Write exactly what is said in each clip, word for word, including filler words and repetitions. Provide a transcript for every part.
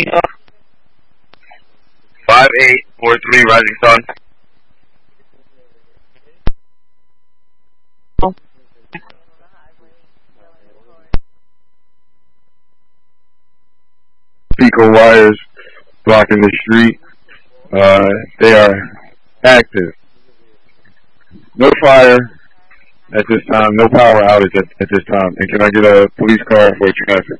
five eight four three Rising Sun. Pico wires blocking the street. Uh, they are active. No fire at this time. No power outage at, at this time. And can I get a police car for traffic?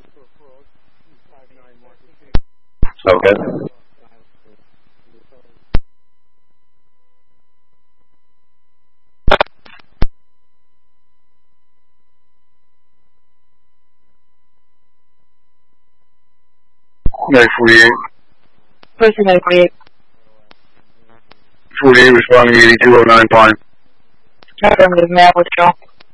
Okay. nine forty-eight. Person nine forty-eight. forty-eight responding eighty-two oh nine Pine. Affirmative, map withdraw.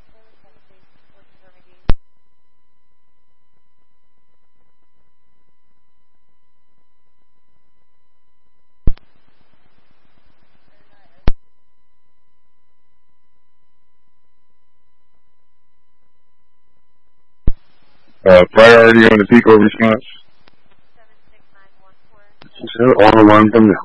Uh, priority on the Pico response. So, all one from now.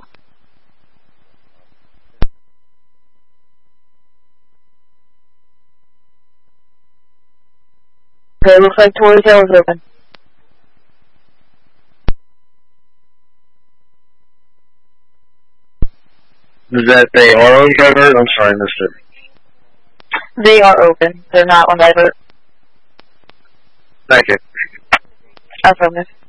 Okay, looks like Torrey Hill is open. Is that they are on divert? I'm sorry, mister. They are open. They're not on divert. Thank you. Affirmative.